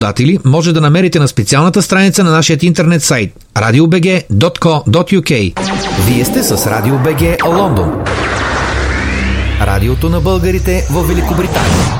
може да намерите на специалната страница на нашия интернет сайт radiobg.co.uk. Вие сте с Радио БГ Лондон. Радиото на българите в Великобритания.